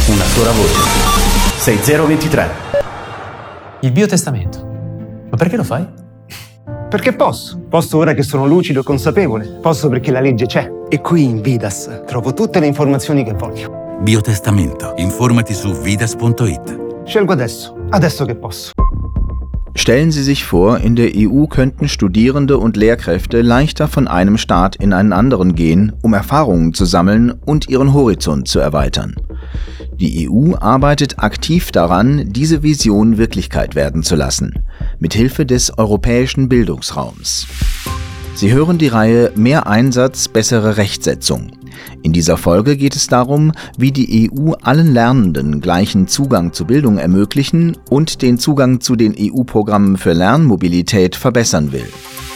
una sola voce. 6023. Il biotestamento. Ma perché lo fai? Perché posso. Posso ora che sono lucido e consapevole. Posso perché la legge c'è. E qui in Vidas trovo tutte le informazioni che voglio. Biotestamento. Informati su vidas.it. Scelgo adesso che posso. Stellen Sie sich vor, in der EU könnten Studierende und Lehrkräfte leichter von einem Staat in einen anderen gehen, um Erfahrungen zu sammeln und ihren Horizont zu erweitern. Die EU arbeitet aktiv daran, diese Vision Wirklichkeit werden zu lassen, mit Hilfe des europäischen Bildungsraums. Sie hören die Reihe Mehr Einsatz, bessere Rechtsetzung. In dieser Folge geht es darum, wie die EU allen Lernenden gleichen Zugang zu Bildung ermöglichen und den Zugang zu den EU-Programmen für Lernmobilität verbessern will.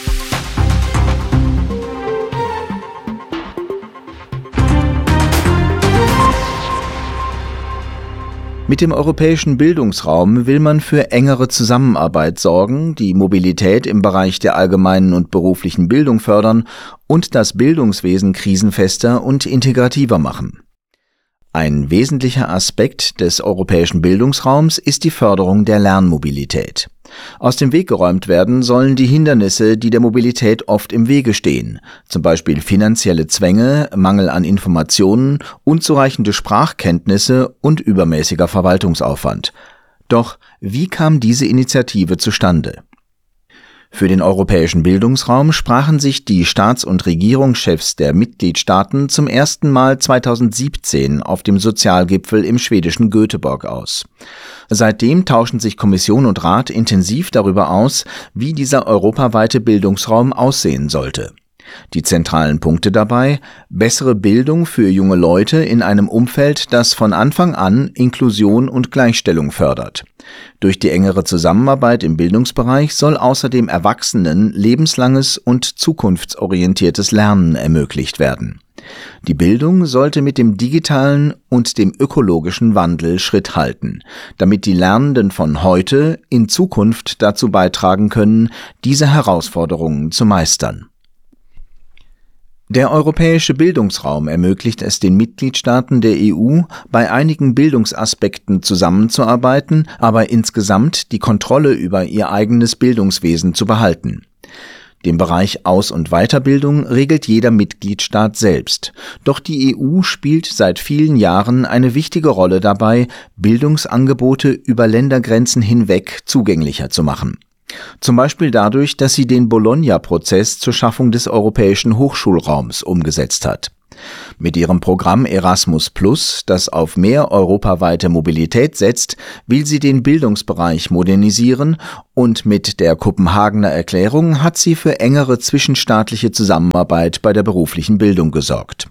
Mit dem europäischen Bildungsraum will man für engere Zusammenarbeit sorgen, die Mobilität im Bereich der allgemeinen und beruflichen Bildung fördern und das Bildungswesen krisenfester und integrativer machen. Ein wesentlicher Aspekt des europäischen Bildungsraums ist die Förderung der Lernmobilität. Aus dem Weg geräumt werden sollen die Hindernisse, die der Mobilität oft im Wege stehen, zum Beispiel finanzielle Zwänge, Mangel an Informationen, unzureichende Sprachkenntnisse und übermäßiger Verwaltungsaufwand. Doch wie kam diese Initiative zustande? Für den europäischen Bildungsraum sprachen sich die Staats- und Regierungschefs der Mitgliedstaaten zum ersten Mal 2017 auf dem Sozialgipfel im schwedischen Göteborg aus. Seitdem tauschen sich Kommission und Rat intensiv darüber aus, wie dieser europaweite Bildungsraum aussehen sollte. Die zentralen Punkte dabei: bessere Bildung für junge Leute in einem Umfeld, das von Anfang an Inklusion und Gleichstellung fördert. Durch die engere Zusammenarbeit im Bildungsbereich soll außerdem Erwachsenen lebenslanges und zukunftsorientiertes Lernen ermöglicht werden. Die Bildung sollte mit dem digitalen und dem ökologischen Wandel Schritt halten, damit die Lernenden von heute in Zukunft dazu beitragen können, diese Herausforderungen zu meistern. Der europäische Bildungsraum ermöglicht es den Mitgliedstaaten der EU, bei einigen Bildungsaspekten zusammenzuarbeiten, aber insgesamt die Kontrolle über ihr eigenes Bildungswesen zu behalten. Den Bereich Aus- und Weiterbildung regelt jeder Mitgliedstaat selbst. Doch die EU spielt seit vielen Jahren eine wichtige Rolle dabei, Bildungsangebote über Ländergrenzen hinweg zugänglicher zu machen. Zum Beispiel dadurch, dass sie den Bologna-Prozess zur Schaffung des europäischen Hochschulraums umgesetzt hat. Mit ihrem Programm Erasmus+, das auf mehr europaweite Mobilität setzt, will sie den Bildungsbereich modernisieren, und mit der Kopenhagener Erklärung hat sie für engere zwischenstaatliche Zusammenarbeit bei der beruflichen Bildung gesorgt.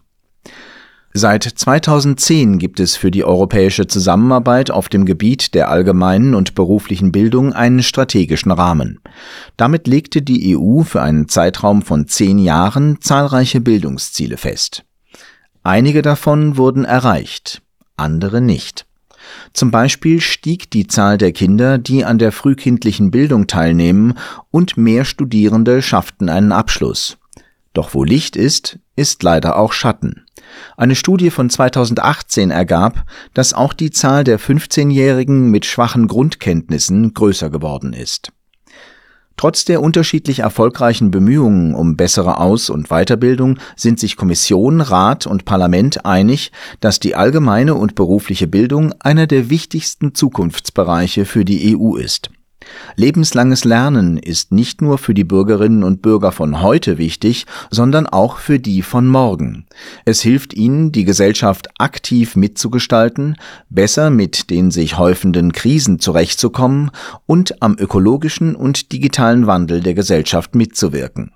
Seit 2010 gibt es für die europäische Zusammenarbeit auf dem Gebiet der allgemeinen und beruflichen Bildung einen strategischen Rahmen. Damit legte die EU für einen Zeitraum von 10 Jahren zahlreiche Bildungsziele fest. Einige davon wurden erreicht, andere nicht. Zum Beispiel stieg die Zahl der Kinder, die an der frühkindlichen Bildung teilnehmen, und mehr Studierende schafften einen Abschluss. Doch wo Licht ist, ist leider auch Schatten. Eine Studie von 2018 ergab, dass auch die Zahl der 15-Jährigen mit schwachen Grundkenntnissen größer geworden ist. Trotz der unterschiedlich erfolgreichen Bemühungen um bessere Aus- und Weiterbildung sind sich Kommission, Rat und Parlament einig, dass die allgemeine und berufliche Bildung einer der wichtigsten Zukunftsbereiche für die EU ist. Lebenslanges Lernen ist nicht nur für die Bürgerinnen und Bürger von heute wichtig, sondern auch für die von morgen. Es hilft ihnen, die Gesellschaft aktiv mitzugestalten, besser mit den sich häufenden Krisen zurechtzukommen und am ökologischen und digitalen Wandel der Gesellschaft mitzuwirken.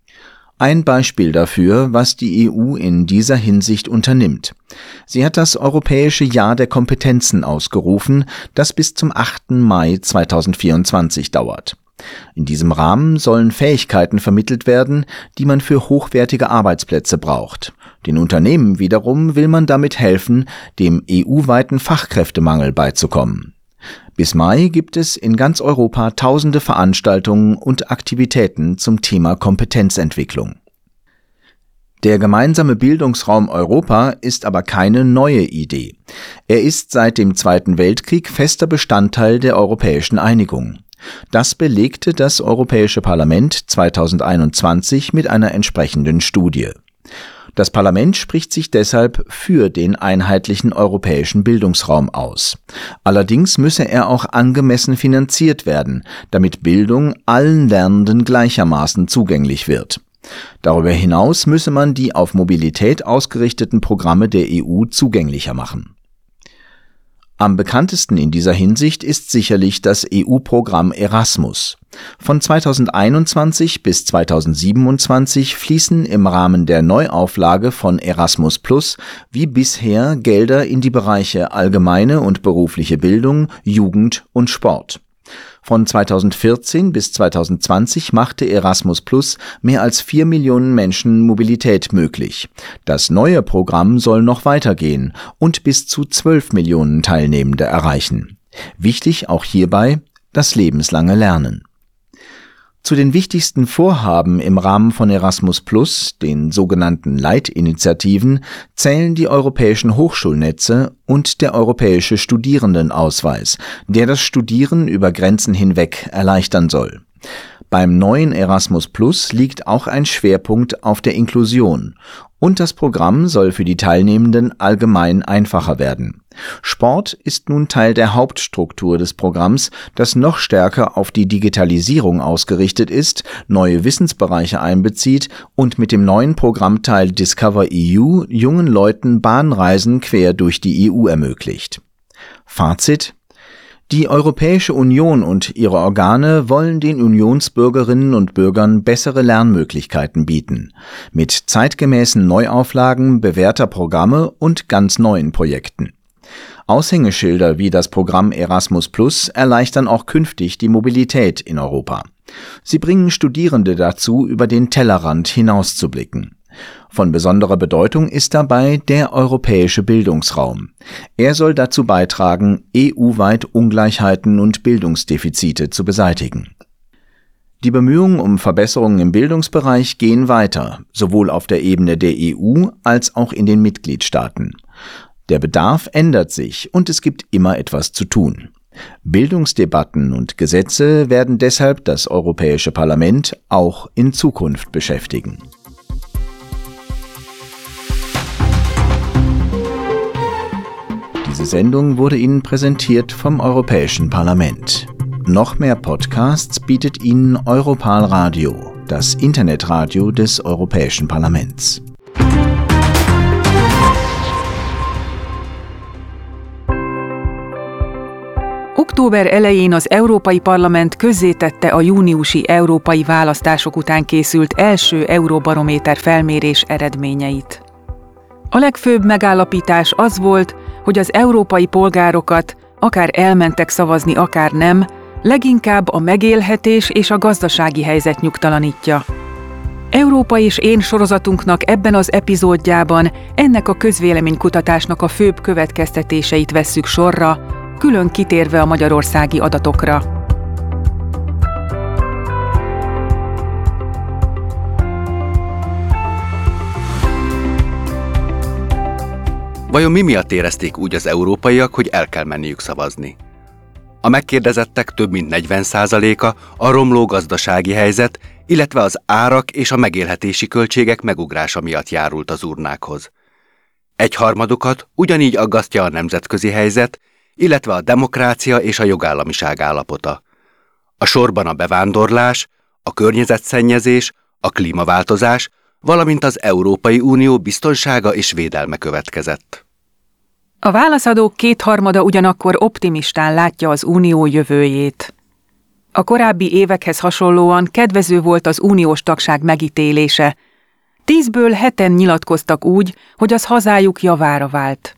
Ein Beispiel dafür, was die EU in dieser Hinsicht unternimmt. Sie hat das Europäische Jahr der Kompetenzen ausgerufen, das bis zum 8. Mai 2024 dauert. In diesem Rahmen sollen Fähigkeiten vermittelt werden, die man für hochwertige Arbeitsplätze braucht. Den Unternehmen wiederum will man damit helfen, dem EU-weiten Fachkräftemangel beizukommen. Bis Mai gibt es in ganz Europa tausende Veranstaltungen und Aktivitäten zum Thema Kompetenzentwicklung. Der gemeinsame Bildungsraum Europa ist aber keine neue Idee. Er ist seit dem Zweiten Weltkrieg fester Bestandteil der europäischen Einigung. Das belegte das Europäische Parlament 2021 mit einer entsprechenden Studie. Das Parlament spricht sich deshalb für den einheitlichen europäischen Bildungsraum aus. Allerdings müsse er auch angemessen finanziert werden, damit Bildung allen Lernenden gleichermaßen zugänglich wird. Darüber hinaus müsse man die auf Mobilität ausgerichteten Programme der EU zugänglicher machen. Am bekanntesten in dieser Hinsicht ist sicherlich das EU-Programm Erasmus. Von 2021 bis 2027 fließen im Rahmen der Neuauflage von Erasmus+ wie bisher Gelder in die Bereiche allgemeine und berufliche Bildung, Jugend und Sport. Von 2014 bis 2020 machte Erasmus+ mehr als 4 Millionen Menschen Mobilität möglich. Das neue Programm soll noch weitergehen und bis zu 12 Millionen Teilnehmende erreichen. Wichtig auch hierbei das lebenslange Lernen. Zu den wichtigsten Vorhaben im Rahmen von Erasmus+, den sogenannten Leitinitiativen, zählen die europäischen Hochschulnetze und der europäische Studierendenausweis, der das Studieren über Grenzen hinweg erleichtern soll. Beim neuen Erasmus+ liegt auch ein Schwerpunkt auf der Inklusion und das Programm soll für die Teilnehmenden allgemein einfacher werden. Sport ist nun Teil der Hauptstruktur des Programms, das noch stärker auf die Digitalisierung ausgerichtet ist, neue Wissensbereiche einbezieht und mit dem neuen Programmteil Discover EU jungen Leuten Bahnreisen quer durch die EU ermöglicht. Fazit: Die Europäische Union und ihre Organe wollen den Unionsbürgerinnen und Bürgern bessere Lernmöglichkeiten bieten, mit zeitgemäßen Neuauflagen bewährter Programme und ganz neuen Projekten. Aushängeschilder wie das Programm Erasmus+ erleichtern auch künftig die Mobilität in Europa. Sie bringen Studierende dazu, über den Tellerrand hinauszublicken. Von besonderer Bedeutung ist dabei der europäische Bildungsraum. Er soll dazu beitragen, EU-weit Ungleichheiten und Bildungsdefizite zu beseitigen. Die Bemühungen um Verbesserungen im Bildungsbereich gehen weiter, sowohl auf der Ebene der EU als auch in den Mitgliedstaaten. Der Bedarf ändert sich und es gibt immer etwas zu tun. Bildungsdebatten und Gesetze werden deshalb das Europäische Parlament auch in Zukunft beschäftigen. Diese Sendung wurde Ihnen präsentiert vom Europäischen Parlament. Noch mehr Podcasts bietet Ihnen Europal Radio, das Internetradio des Europäischen Parlaments. Október elején az Európai Parlament közzétette a júniusi európai választások után készült első Euróbarométer felmérés eredményeit. A legfőbb megállapítás az volt, hogy az európai polgárokat, akár elmentek szavazni, akár nem, leginkább a megélhetés és a gazdasági helyzet nyugtalanítja. Európa és én sorozatunknak ebben az epizódjában ennek a közvéleménykutatásnak a főbb következtetéseit vesszük sorra, külön kitérve a magyarországi adatokra. Vajon mi miatt érezték úgy az európaiak, hogy el kell menniük szavazni? A megkérdezettek több mint 40%-a a romló gazdasági helyzet, illetve az árak és a megélhetési költségek megugrása miatt járult az urnákhoz. Egyharmadukat ugyanígy aggasztja a nemzetközi helyzet, illetve a demokrácia és a jogállamiság állapota. A sorban a bevándorlás, a környezetszennyezés, a klímaváltozás, valamint az Európai Unió biztonsága és védelme következett. A válaszadók kétharmada ugyanakkor optimistán látja az unió jövőjét. A korábbi évekhez hasonlóan kedvező volt az uniós tagság megítélése. 10-ből 7-en nyilatkoztak úgy, hogy az hazájuk javára vált.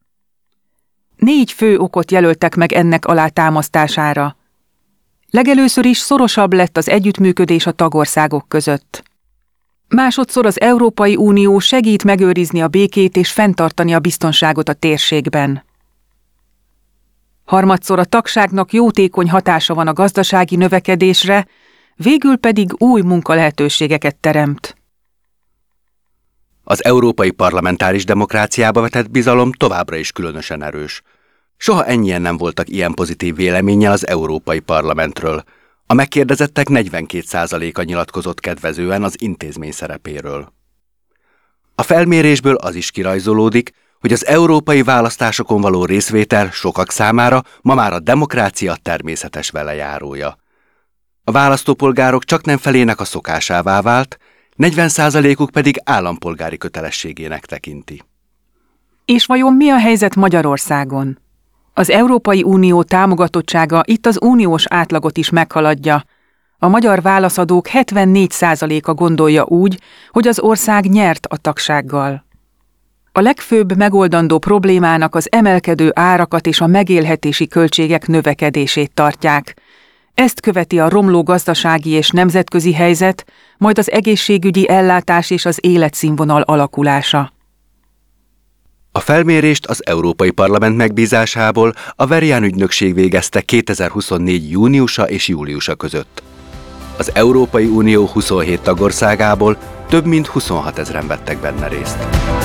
4 fő okot jelöltek meg ennek alátámasztására. Legelőször is szorosabb lett az együttműködés a tagországok között. Másodszor az Európai Unió segít megőrizni a békét és fenntartani a biztonságot a térségben. Harmadszor a tagságnak jótékony hatása van a gazdasági növekedésre, végül pedig új munkalehetőségeket teremt. Az európai parlamentáris demokráciába vetett bizalom továbbra is különösen erős. Soha ennyien nem voltak ilyen pozitív véleménnyel az Európai Parlamentről. A megkérdezettek 42%-a nyilatkozott kedvezően az intézmény szerepéről. A felmérésből az is kirajzolódik, hogy az európai választásokon való részvétel sokak számára ma már a demokrácia természetes velejárója. A választópolgárok csaknem felének a szokásává vált, 40%-uk pedig állampolgári kötelességének tekinti. És vajon mi a helyzet Magyarországon? Az Európai Unió támogatottsága itt az uniós átlagot is meghaladja. A magyar válaszadók 74%-a gondolja úgy, hogy az ország nyert a tagsággal. A legfőbb megoldandó problémának az emelkedő árakat és a megélhetési költségek növekedését tartják. Ezt követi a romló gazdasági és nemzetközi helyzet, majd az egészségügyi ellátás és az életszínvonal alakulása. A felmérést az Európai Parlament megbízásából a Verian ügynökség végezte 2024. júniusa és júliusa között. Az Európai Unió 27 tagországából több mint 26 000-en vettek benne részt.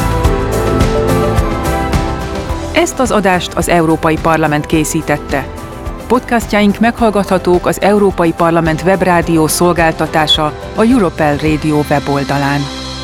Ezt az adást az Európai Parlament készítette. Podcastjaink meghallgathatók az Európai Parlament webrádió szolgáltatása, a Europel Radio weboldalán.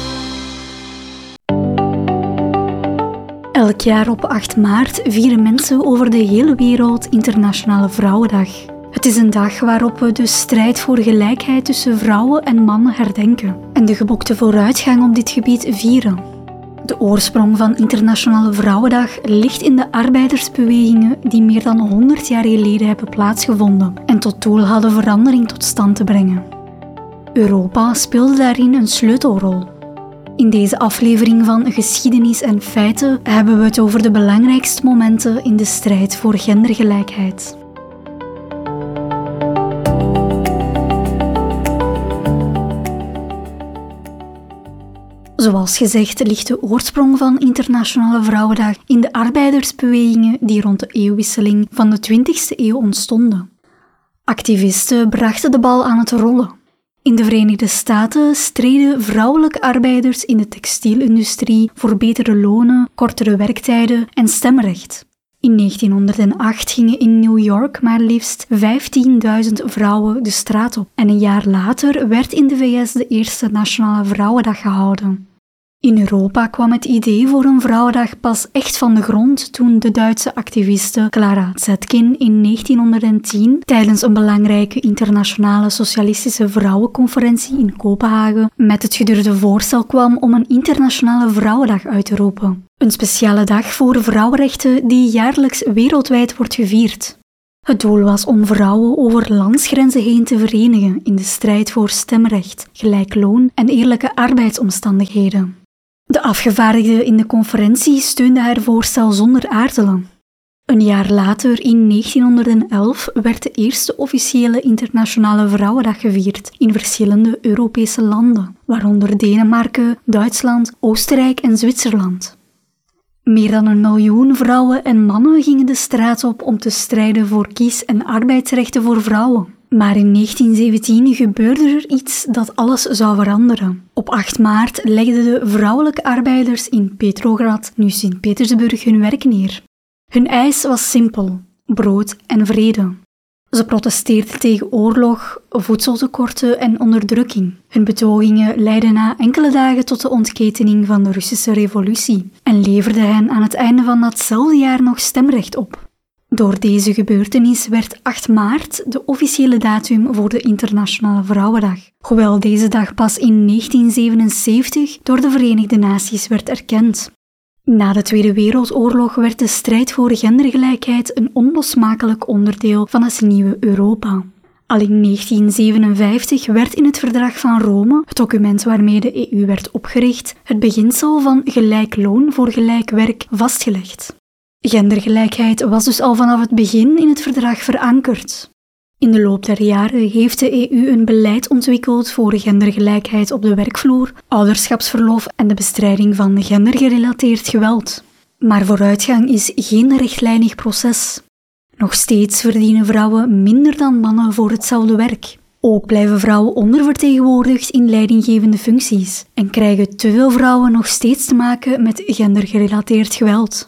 Elk jaar op 8 maart vieren mensen over de hele wereld Internationale Vrouwendag. Het is een dag waarop we de strijd voor gelijkheid tussen vrouwen en mannen herdenken en de gebokte vooruitgang op dit gebied vieren. De oorsprong van Internationale Vrouwendag ligt in de arbeidersbewegingen die meer dan 100 jaar geleden hebben plaatsgevonden en tot doel hadden verandering tot stand te brengen. Europa speelde daarin een sleutelrol. In deze aflevering van Geschiedenis en Feiten hebben we het over de belangrijkste momenten in de strijd voor gendergelijkheid. Zoals gezegd ligt de oorsprong van Internationale Vrouwendag in de arbeidersbewegingen die rond de eeuwwisseling van de 20e eeuw ontstonden. Activisten brachten de bal aan het rollen. In de Verenigde Staten streden vrouwelijke arbeiders in de textielindustrie voor betere lonen, kortere werktijden en stemrecht. In 1908 gingen in New York maar liefst 15.000 vrouwen de straat op en een jaar later werd in de VS de eerste Nationale Vrouwendag gehouden. In Europa kwam het idee voor een vrouwendag pas echt van de grond toen de Duitse activiste Clara Zetkin in 1910 tijdens een belangrijke internationale socialistische vrouwenconferentie in Kopenhagen met het gedurfde voorstel kwam om een Internationale Vrouwendag uit te roepen. Een speciale dag voor vrouwenrechten die jaarlijks wereldwijd wordt gevierd. Het doel was om vrouwen over landsgrenzen heen te verenigen in de strijd voor stemrecht, gelijk loon en eerlijke arbeidsomstandigheden. De afgevaardigden in de conferentie steunden haar voorstel zonder aarzelen. Een jaar later, in 1911, werd de eerste officiële Internationale Vrouwendag gevierd in verschillende Europese landen, waaronder Denemarken, Duitsland, Oostenrijk en Zwitserland. Meer dan 1 miljoen vrouwen en mannen gingen de straat op om te strijden voor kies- en arbeidsrechten voor vrouwen. Maar in 1917 gebeurde er iets dat alles zou veranderen. Op 8 maart legden de vrouwelijke arbeiders in Petrograd, nu Sint-Petersburg, hun werk neer. Hun eis was simpel: brood en vrede. Ze protesteerden tegen oorlog, voedseltekorten en onderdrukking. Hun betogingen leidden na enkele dagen tot de ontketening van de Russische revolutie en leverden hen aan het einde van datzelfde jaar nog stemrecht op. Door deze gebeurtenis werd 8 maart de officiële datum voor de Internationale Vrouwendag, hoewel deze dag pas in 1977 door de Verenigde Naties werd erkend. Na de Tweede Wereldoorlog werd de strijd voor gendergelijkheid een onlosmakelijk onderdeel van het nieuwe Europa. Al in 1957 werd in het Verdrag van Rome, het document waarmee de EU werd opgericht, het beginsel van gelijk loon voor gelijk werk vastgelegd. Gendergelijkheid was dus al vanaf het begin in het verdrag verankerd. In de loop der jaren heeft de EU een beleid ontwikkeld voor gendergelijkheid op de werkvloer, ouderschapsverlof en de bestrijding van gendergerelateerd geweld. Maar vooruitgang is geen rechtlijnig proces. Nog steeds verdienen vrouwen minder dan mannen voor hetzelfde werk. Ook blijven vrouwen ondervertegenwoordigd in leidinggevende functies en krijgen te veel vrouwen nog steeds te maken met gendergerelateerd geweld.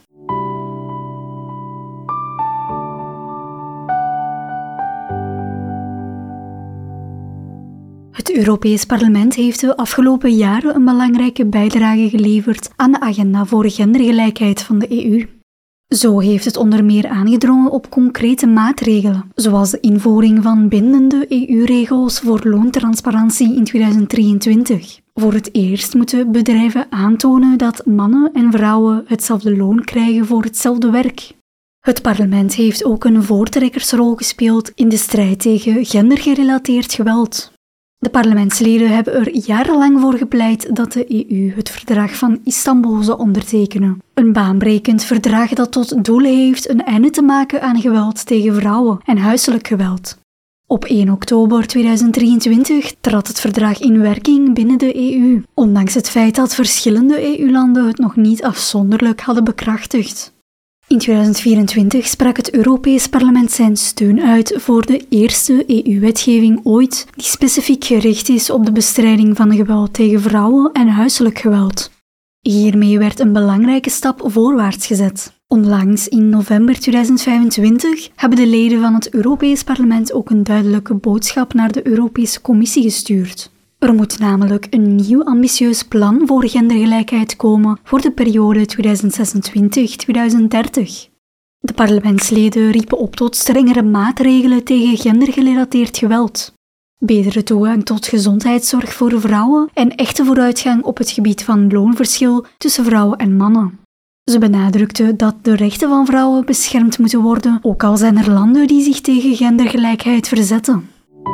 Het Europees Parlement heeft de afgelopen jaren een belangrijke bijdrage geleverd aan de agenda voor gendergelijkheid van de EU. Zo heeft het onder meer aangedrongen op concrete maatregelen, zoals de invoering van bindende EU-regels voor loontransparantie in 2023. Voor het eerst moeten bedrijven aantonen dat mannen en vrouwen hetzelfde loon krijgen voor hetzelfde werk. Het parlement heeft ook een voortrekkersrol gespeeld in de strijd tegen gendergerelateerd geweld. De parlementsleden hebben er jarenlang voor gepleit dat de EU het verdrag van Istanbul zou ondertekenen. Een baanbrekend verdrag dat tot doel heeft een einde te maken aan geweld tegen vrouwen en huiselijk geweld. Op 1 oktober 2023 trad het verdrag in werking binnen de EU, ondanks het feit dat verschillende EU-landen het nog niet afzonderlijk hadden bekrachtigd. In 2024 sprak het Europees Parlement zijn steun uit voor de eerste EU-wetgeving ooit die specifiek gericht is op de bestrijding van geweld tegen vrouwen en huiselijk geweld. Hiermee werd een belangrijke stap voorwaarts gezet. Onlangs, in november 2025, hebben de leden van het Europees Parlement ook een duidelijke boodschap naar de Europese Commissie gestuurd. Er moet namelijk een nieuw ambitieus plan voor gendergelijkheid komen voor de periode 2026-2030. De parlementsleden riepen op tot strengere maatregelen tegen gendergerelateerd geweld, betere toegang tot gezondheidszorg voor vrouwen en echte vooruitgang op het gebied van loonverschil tussen vrouwen en mannen. Ze benadrukten dat de rechten van vrouwen beschermd moeten worden, ook al zijn er landen die zich tegen gendergelijkheid verzetten.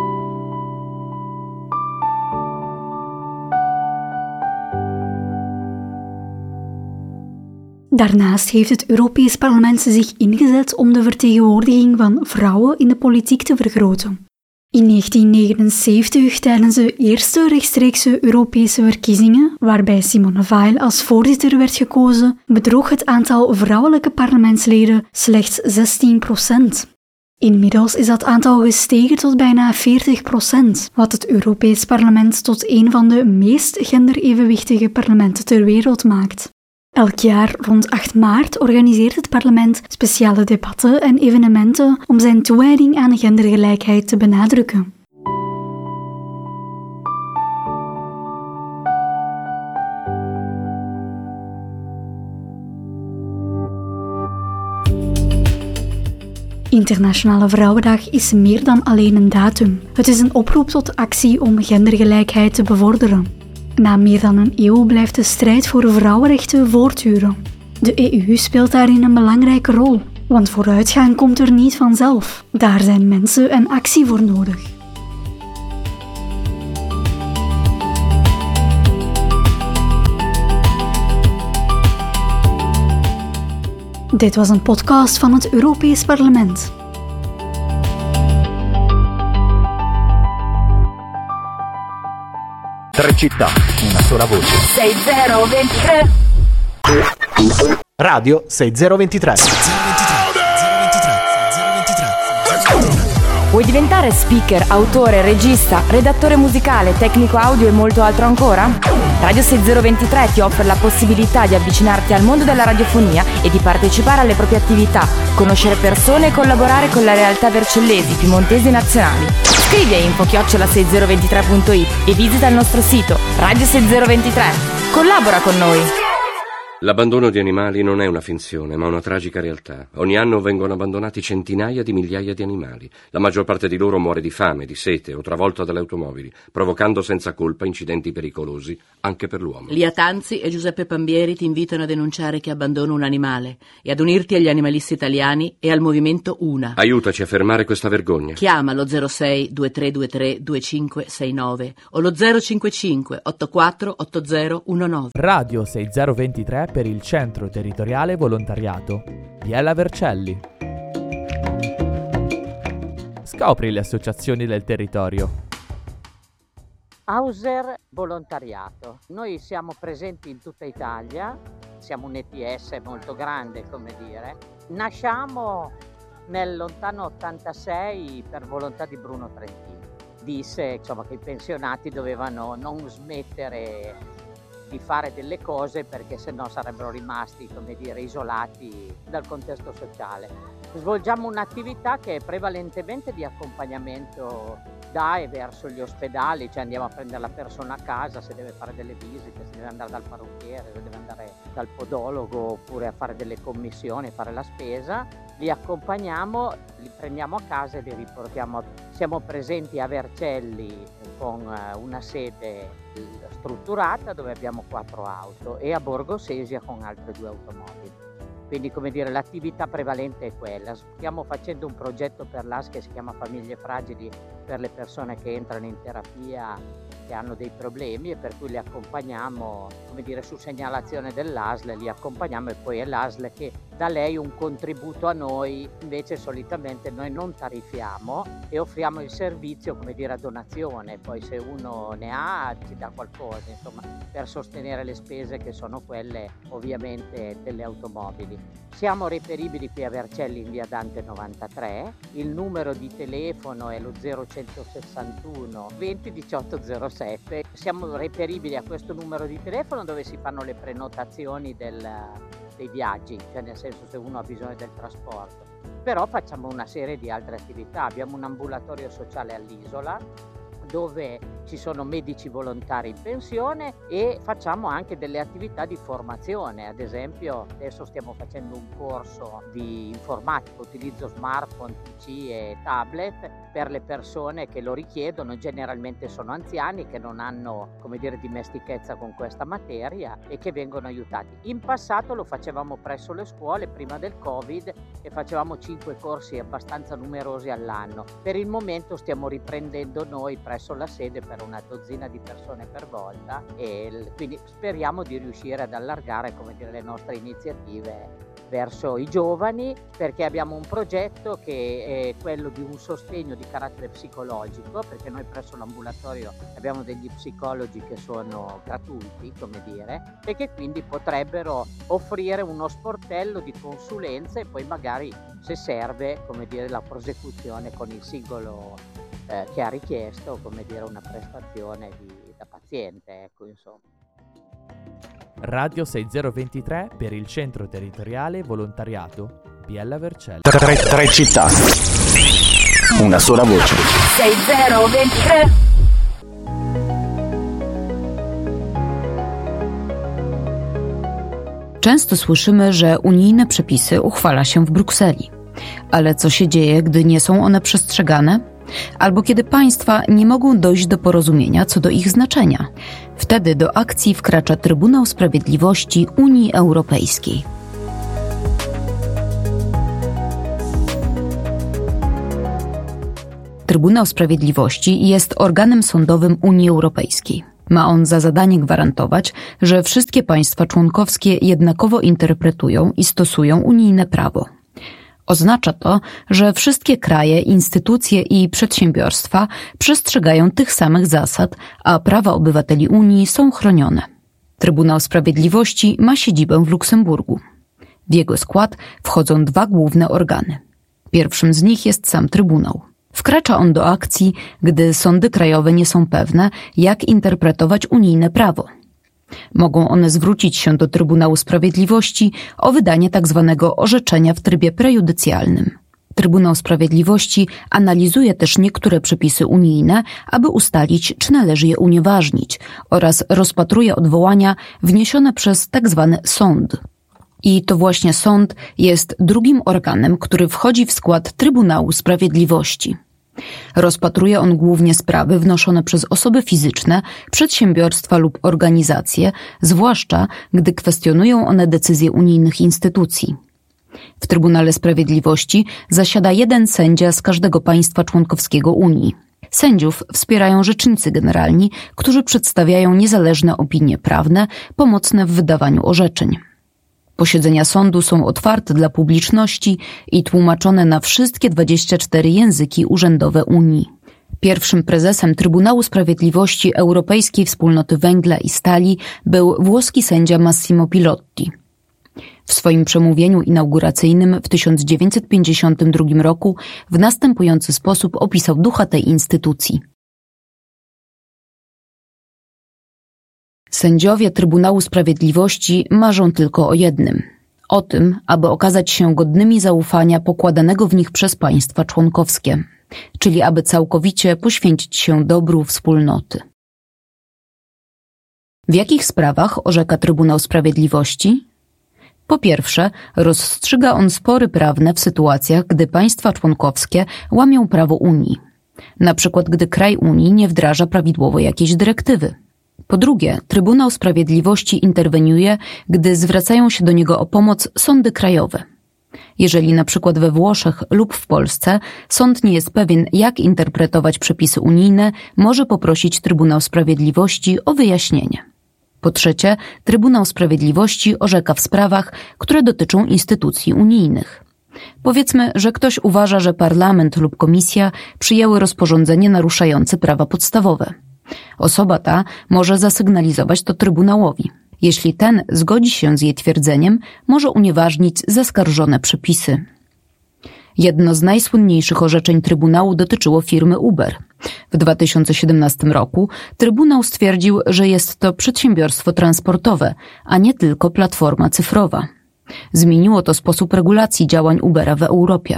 Daarnaast heeft het Europees Parlement zich ingezet om de vertegenwoordiging van vrouwen in de politiek te vergroten. In 1979, tijdens de eerste rechtstreekse Europese verkiezingen, waarbij Simone Veil als voorzitter werd gekozen, bedroeg het aantal vrouwelijke parlementsleden slechts 16%. Inmiddels is dat aantal gestegen tot bijna 40%, wat het Europees Parlement tot een van de meest genderevenwichtige parlementen ter wereld maakt. Elk jaar rond 8 maart organiseert het parlement speciale debatten en evenementen om zijn toewijding aan gendergelijkheid te benadrukken. Internationale Vrouwendag is meer dan alleen een datum. Het is een oproep tot actie om gendergelijkheid te bevorderen. Na meer dan een eeuw blijft de strijd voor vrouwenrechten voortduren. De EU speelt daarin een belangrijke rol, want vooruitgang komt er niet vanzelf. Daar zijn mensen en actie voor nodig. Dit was een podcast van het Europees Parlement. Tre città, una sola voce. 6023. Radio 6023. Vuoi diventare speaker, autore, regista, redattore musicale, tecnico audio e molto altro ancora? Radio 6023 ti offre la possibilità di avvicinarti al mondo della radiofonia e di partecipare alle proprie attività, conoscere persone e collaborare con le realtà vercellesi, piemontesi e nazionali. Scrivi a info@6023.it e visita il nostro sito Radio 6023. Collabora con noi! L'abbandono di animali non è una finzione, ma una tragica realtà. Ogni anno vengono abbandonati centinaia di migliaia di animali. La maggior parte di loro muore di fame, di sete o travolta dalle automobili, provocando senza colpa incidenti pericolosi anche per l'uomo. Lia Tanzi e Giuseppe Pambieri ti invitano a denunciare chi abbandona un animale e ad unirti agli animalisti italiani e al movimento Una. Aiutaci a fermare questa vergogna. Chiama lo 06 2323 2569 o lo 055 84 8019. Radio 6023 per il Centro Territoriale Volontariato Biella Vercelli. Scopri le associazioni del territorio. Hauser Volontariato. Noi siamo presenti in tutta Italia, siamo un ETS molto grande, come dire. Nasciamo nel lontano 86 per volontà di Bruno Trentino. disse insomma, che i pensionati dovevano non smettere di fare delle cose perché sennò sarebbero rimasti, come dire, isolati dal contesto sociale. Svolgiamo un'attività che è prevalentemente di accompagnamento da e verso gli ospedali, cioè andiamo a prendere la persona a casa se deve fare delle visite, se deve andare dal parrucchiere, se deve andare dal podologo oppure a fare delle commissioni, fare la spesa. Li accompagniamo, li prendiamo a casa e li riportiamo. Siamo presenti a Vercelli con una sede strutturata dove abbiamo 4 auto e a Borgo Sesia con altre 2 automobili. Quindi, come dire, l'attività prevalente è quella. Stiamo facendo un progetto per l'AS che si chiama Famiglie Fragili per le persone che entrano in terapia che hanno dei problemi e per cui li accompagniamo, come dire, su segnalazione dell'ASL, li accompagniamo e poi è l'ASL che dà lei un contributo a noi. Invece solitamente noi non tariffiamo e offriamo il servizio, come dire, a donazione, poi se uno ne ha ci dà qualcosa, insomma, per sostenere le spese che sono quelle ovviamente delle automobili. Siamo reperibili qui a Vercelli in via Dante 93, il numero di telefono è lo 0161 20 18 07. Siamo reperibili a questo numero di telefono dove si fanno le prenotazioni dei viaggi, cioè nel senso se uno ha bisogno del trasporto. Però facciamo una serie di altre attività, abbiamo un ambulatorio sociale all'Isola dove ci sono medici volontari in pensione e facciamo anche delle attività di formazione. Ad esempio adesso stiamo facendo un corso di informatica, utilizzo smartphone, PC e tablet per le persone che lo richiedono, generalmente sono anziani che non hanno, come dire, dimestichezza con questa materia e che vengono aiutati. In passato lo facevamo presso le scuole prima del Covid e facevamo 5 corsi abbastanza numerosi all'anno. Per il momento stiamo riprendendo noi presso la sede per una dozzina di persone per volta e quindi speriamo di riuscire ad allargare, come dire, le nostre iniziative verso i giovani, perché abbiamo un progetto che è quello di un sostegno di carattere psicologico, perché noi presso l'ambulatorio abbiamo degli psicologi che sono gratuiti, come dire, e che quindi potrebbero offrire uno sportello di consulenza e poi magari, se serve, come dire, la prosecuzione con il singolo che ha richiesto, come dire, una prestazione da paziente, ecco, insomma. Radio 6023 per il Centro Territoriale Volontariato Biella Vercelli. Tre città, una sola voce. 6023. Często słyszymy, że unijne przepisy uchwala się w Brukseli. Ale co się dzieje, gdy nie są one przestrzegane? Albo kiedy państwa nie mogą dojść do porozumienia co do ich znaczenia. Wtedy do akcji wkracza Trybunał Sprawiedliwości Unii Europejskiej. Trybunał Sprawiedliwości jest organem sądowym Unii Europejskiej. Ma on za zadanie gwarantować, że wszystkie państwa członkowskie jednakowo interpretują i stosują unijne prawo. Oznacza to, że wszystkie kraje, instytucje i przedsiębiorstwa przestrzegają tych samych zasad, a prawa obywateli Unii są chronione. Trybunał Sprawiedliwości ma siedzibę w Luksemburgu. W jego skład wchodzą 2 główne organy. Pierwszym z nich jest sam Trybunał. Wkracza on do akcji, gdy sądy krajowe nie są pewne, jak interpretować unijne prawo. Mogą one zwrócić się do Trybunału Sprawiedliwości o wydanie tzw. orzeczenia w trybie prejudycjalnym. Trybunał Sprawiedliwości analizuje też niektóre przepisy unijne, aby ustalić, czy należy je unieważnić, oraz rozpatruje odwołania wniesione przez tzw. sąd. I to właśnie sąd jest drugim organem, który wchodzi w skład Trybunału Sprawiedliwości. Rozpatruje on głównie sprawy wnoszone przez osoby fizyczne, przedsiębiorstwa lub organizacje, zwłaszcza gdy kwestionują one decyzje unijnych instytucji. W Trybunale Sprawiedliwości zasiada 1 sędzia z każdego państwa członkowskiego Unii. Sędziów wspierają rzecznicy generalni, którzy przedstawiają niezależne opinie prawne, pomocne w wydawaniu orzeczeń. Posiedzenia sądu są otwarte dla publiczności i tłumaczone na wszystkie 24 języki urzędowe Unii. Pierwszym prezesem Trybunału Sprawiedliwości Europejskiej Wspólnoty Węgla i Stali był włoski sędzia Massimo Pilotti. W swoim przemówieniu inauguracyjnym w 1952 roku w następujący sposób opisał ducha tej instytucji. Sędziowie Trybunału Sprawiedliwości marzą tylko o jednym – o tym, aby okazać się godnymi zaufania pokładanego w nich przez państwa członkowskie, czyli aby całkowicie poświęcić się dobru wspólnoty. W jakich sprawach orzeka Trybunał Sprawiedliwości? Po pierwsze, rozstrzyga on spory prawne w sytuacjach, gdy państwa członkowskie łamią prawo Unii, na przykład gdy kraj Unii nie wdraża prawidłowo jakiejś dyrektywy. Po drugie, Trybunał Sprawiedliwości interweniuje, gdy zwracają się do niego o pomoc sądy krajowe. Jeżeli na przykład we Włoszech lub w Polsce sąd nie jest pewien, jak interpretować przepisy unijne, może poprosić Trybunał Sprawiedliwości o wyjaśnienie. Po trzecie, Trybunał Sprawiedliwości orzeka w sprawach, które dotyczą instytucji unijnych. Powiedzmy, że ktoś uważa, że Parlament lub Komisja przyjęły rozporządzenie naruszające prawa podstawowe. Osoba ta może zasygnalizować to Trybunałowi. Jeśli ten zgodzi się z jej twierdzeniem, może unieważnić zaskarżone przepisy. Jedno z najsłynniejszych orzeczeń Trybunału dotyczyło firmy Uber. W 2017 roku Trybunał stwierdził, że jest to przedsiębiorstwo transportowe, a nie tylko platforma cyfrowa. Zmieniło to sposób regulacji działań Ubera w Europie.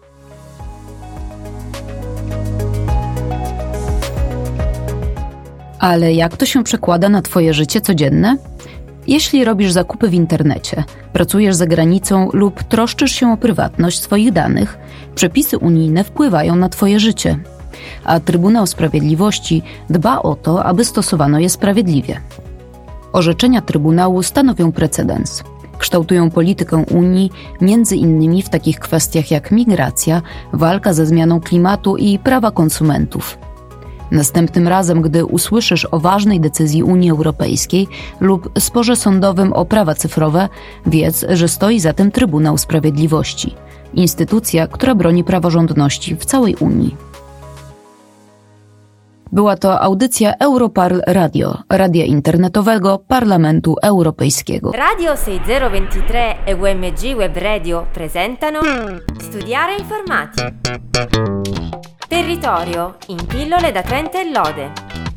Ale jak to się przekłada na Twoje życie codzienne? Jeśli robisz zakupy w internecie, pracujesz za granicą lub troszczysz się o prywatność swoich danych, przepisy unijne wpływają na Twoje życie. A Trybunał Sprawiedliwości dba o to, aby stosowano je sprawiedliwie. Orzeczenia Trybunału stanowią precedens. Kształtują politykę Unii między innymi w takich kwestiach jak migracja, walka ze zmianą klimatu i prawa konsumentów. Następnym razem, gdy usłyszysz o ważnej decyzji Unii Europejskiej lub sporze sądowym o prawa cyfrowe, wiedz, że stoi za tym Trybunał Sprawiedliwości, instytucja, która broni praworządności w całej Unii. Była to audycja Europarl Radio, radia internetowego Parlamentu Europejskiego. Radio 6023 e UMG Web Radio presentano Studiare Informati. Territorio in pillole da Trento e Lode.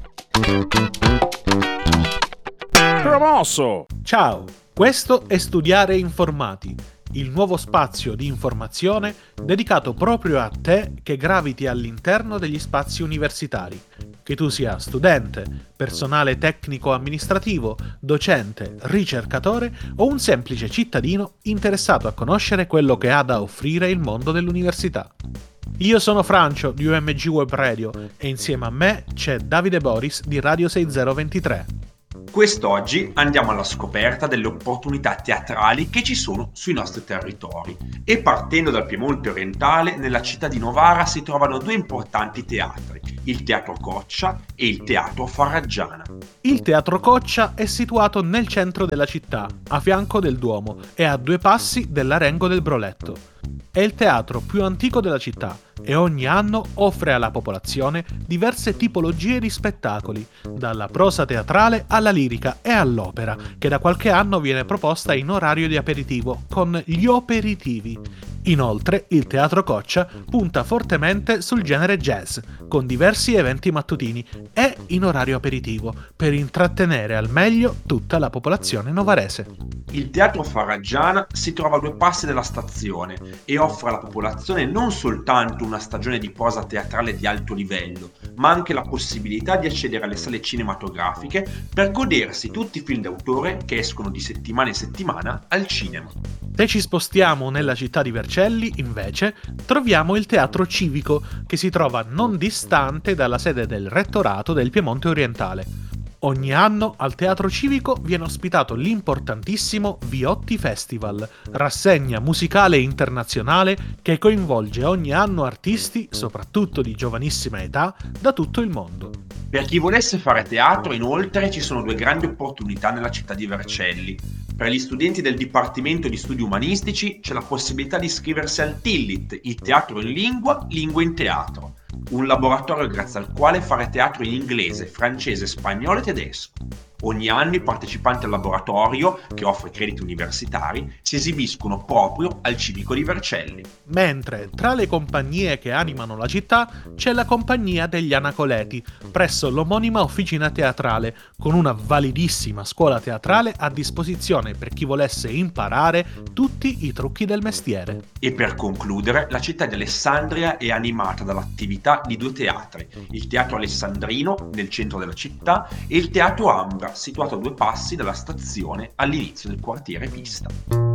Promosso! Ciao, questo è Studiare Informati, il nuovo spazio di informazione dedicato proprio a te che graviti all'interno degli spazi universitari. Che tu sia studente, personale tecnico-amministrativo, docente, ricercatore o un semplice cittadino interessato a conoscere quello che ha da offrire il mondo dell'università. Io sono Francio di UMG Web Radio e insieme a me c'è Davide Boris di Radio 6023. Quest'oggi andiamo alla scoperta delle opportunità teatrali che ci sono sui nostri territori e partendo dal Piemonte orientale, nella città di Novara si trovano due importanti teatri, il Teatro Coccia e il Teatro Farragiana. Il Teatro Coccia è situato nel centro della città, a fianco del Duomo e a 2 passi dell'Arengo del Broletto. È il teatro più antico della città e ogni anno offre alla popolazione diverse tipologie di spettacoli, dalla prosa teatrale alla lirica e all'opera, che da qualche anno viene proposta in orario di aperitivo con gli operitivi. Inoltre, il Teatro Coccia punta fortemente sul genere jazz, con diversi eventi mattutini e in orario aperitivo, per intrattenere al meglio tutta la popolazione novarese. Il Teatro Farragiana si trova a 2 passi dalla stazione e offre alla popolazione non soltanto una stagione di prosa teatrale di alto livello, ma anche la possibilità di accedere alle sale cinematografiche per godersi tutti i film d'autore che escono di settimana in settimana al cinema. Se ci spostiamo nella città di Vercelli, invece, troviamo il Teatro Civico, che si trova non distante dalla sede del Rettorato del Piemonte Orientale. Ogni anno al Teatro Civico viene ospitato l'importantissimo Viotti Festival, rassegna musicale internazionale che coinvolge ogni anno artisti, soprattutto di giovanissima età, da tutto il mondo. Per chi volesse fare teatro, inoltre, ci sono 2 grandi opportunità nella città di Vercelli. Per gli studenti del Dipartimento di Studi Umanistici c'è la possibilità di iscriversi al TILIT, il Teatro in Lingua, Lingua in Teatro, un laboratorio grazie al quale fare teatro in inglese, francese, spagnolo e tedesco. Ogni anno i partecipanti al laboratorio, che offre crediti universitari, si esibiscono proprio al Civico di Vercelli. Mentre tra le compagnie che animano la città c'è la compagnia degli Anacoleti, presso l'omonima officina teatrale, con una validissima scuola teatrale a disposizione per chi volesse imparare tutti i trucchi del mestiere. E per concludere, la città di Alessandria è animata dall'attività di 2 teatri, il Teatro Alessandrino, nel centro della città, e il Teatro Ambra, situato a 2 passi dalla stazione all'inizio del quartiere Pista.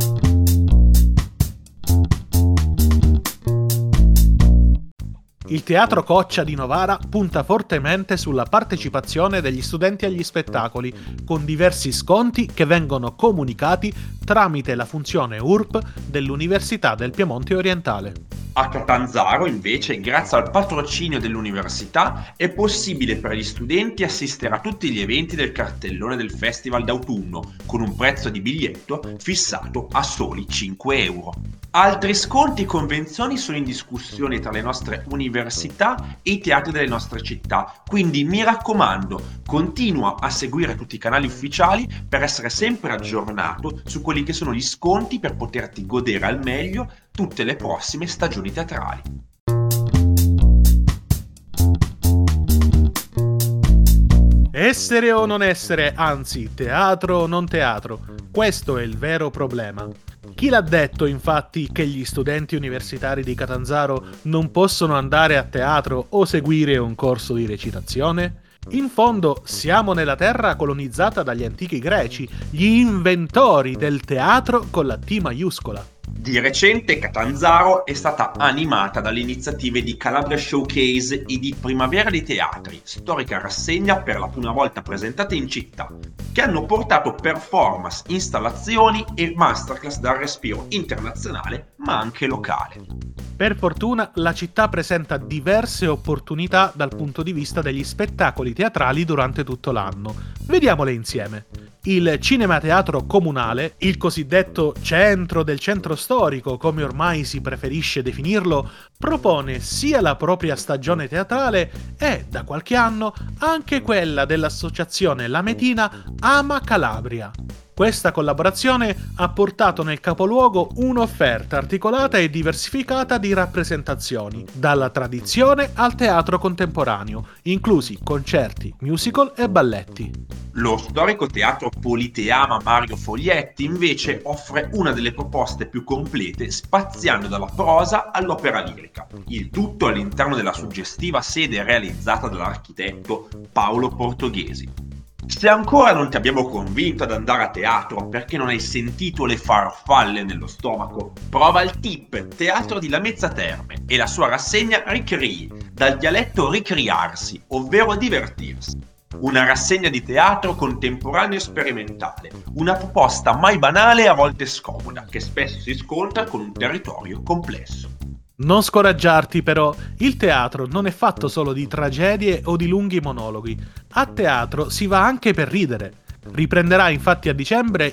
Il Teatro Coccia di Novara punta fortemente sulla partecipazione degli studenti agli spettacoli, con diversi sconti che vengono comunicati tramite la funzione URP dell'Università del Piemonte Orientale. A Catanzaro, invece, grazie al patrocinio dell'università, è possibile per gli studenti assistere a tutti gli eventi del cartellone del Festival d'autunno, con un prezzo di biglietto fissato a soli 5 euro. Altri sconti e convenzioni sono in discussione tra le nostre università e i teatri delle nostre città, quindi mi raccomando, continua a seguire tutti i canali ufficiali per essere sempre aggiornato su quelli che sono gli sconti per poterti godere al meglio tutte le prossime stagioni teatrali. Essere o non essere, anzi, teatro o non teatro, questo è il vero problema. Chi l'ha detto, infatti, che gli studenti universitari di Catanzaro non possono andare a teatro o seguire un corso di recitazione? In fondo siamo nella terra colonizzata dagli antichi greci, gli inventori del teatro con la T maiuscola. Di recente Catanzaro è stata animata dalle iniziative di Calabria Showcase e di Primavera dei Teatri, storica rassegna per la prima volta presentata in città, che hanno portato performance, installazioni e masterclass dal respiro internazionale ma anche locale. Per fortuna la città presenta diverse opportunità dal punto di vista degli spettacoli teatrali durante tutto l'anno. Vediamole insieme. Il Cinema Teatro Comunale, il cosiddetto centro del centro storico, come ormai si preferisce definirlo, propone sia la propria stagione teatrale e, da qualche anno, anche quella dell'associazione lametina Ama Calabria. Questa collaborazione ha portato nel capoluogo un'offerta articolata e diversificata di rappresentazioni, dalla tradizione al teatro contemporaneo, inclusi concerti, musical e balletti. Lo storico teatro Politeama Mario Foglietti invece offre una delle proposte più complete, spaziando dalla prosa all'opera lirica, il tutto all'interno della suggestiva sede realizzata dall'architetto Paolo Portoghesi. Se ancora non ti abbiamo convinto ad andare a teatro perché non hai sentito le farfalle nello stomaco, prova il TIP Teatro di Lamezza Terme e la sua rassegna Ricrii, dal dialetto ricriarsi, ovvero divertirsi. Una rassegna di teatro contemporaneo e sperimentale, una proposta mai banale e a volte scomoda, che spesso si scontra con un territorio complesso. Non scoraggiarti però, il teatro non è fatto solo di tragedie o di lunghi monologhi. A teatro si va anche per ridere. Riprenderà infatti a dicembre